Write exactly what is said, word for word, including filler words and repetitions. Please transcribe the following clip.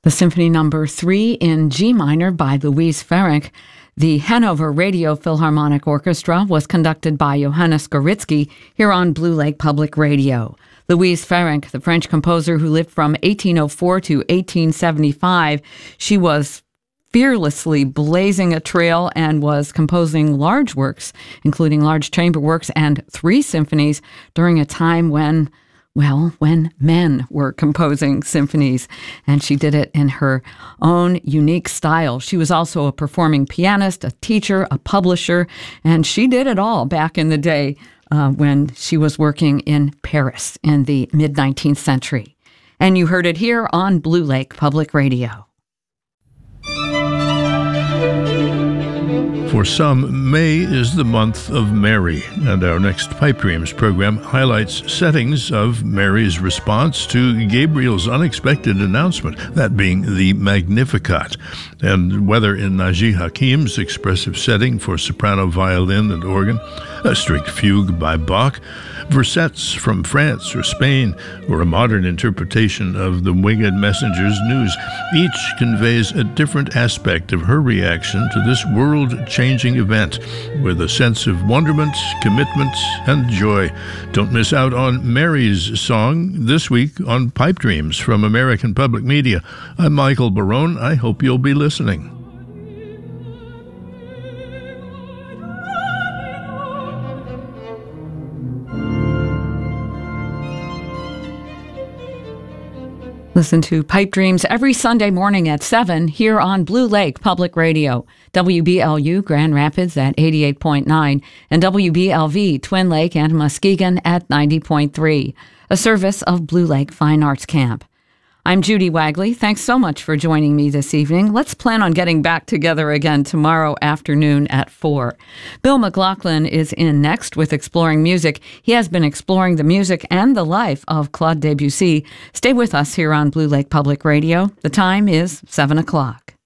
The Symphony Number three in G minor by Louise Ferenc. The Hanover Radio Philharmonic Orchestra was conducted by Johannes Goritzky here on Blue Lake Public Radio. Louise Ferenc, the French composer who lived from eighteen oh four to eighteen seventy-five, she was fearlessly blazing a trail and was composing large works, including large chamber works and three symphonies during a time when Well, when men were composing symphonies, and she did it in her own unique style. She was also a performing pianist, a teacher, a publisher, and she did it all back in the day uh, when she was working in Paris in the mid-nineteenth century. And you heard it here on Blue Lake Public Radio. For some, May is the month of Mary, and our next Pipe Dreams program highlights settings of Mary's response to Gabriel's unexpected announcement, that being the Magnificat, and whether in Naji Hakim's expressive setting for soprano, violin, and organ, a strict fugue by Bach, versettes from France or Spain, or a modern interpretation of the Winged Messenger's news. Each conveys a different aspect of her reaction to this world-changing event, with a sense of wonderment, commitment, and joy. Don't miss out on Mary's song this week on Pipe Dreams from American Public Media. I'm Michael Barone. I hope you'll be listening. Listen to Pipe Dreams every Sunday morning at seven here on Blue Lake Public Radio, W B L U Grand Rapids at eighty-eight point nine, and W B L V Twin Lake and Muskegon at ninety point three, a service of Blue Lake Fine Arts Camp. I'm Judy Wagley. Thanks so much for joining me this evening. Let's plan on getting back together again tomorrow afternoon at four. Bill McLaughlin is in next with Exploring Music. He has been exploring the music and the life of Claude Debussy. Stay with us here on Blue Lake Public Radio. The time is seven o'clock.